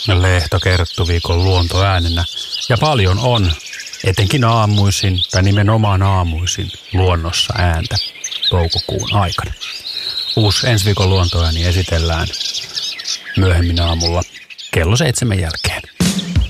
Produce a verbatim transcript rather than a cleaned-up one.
Lehto Kerttuviikon luontoäänenä. Ja paljon on, etenkin aamuisin tai nimenomaan aamuisin luonnossa ääntä toukokuun aikana. Uusi ensi viikon luontoääni esitellään myöhemmin aamulla kello seitsemän jälkeen.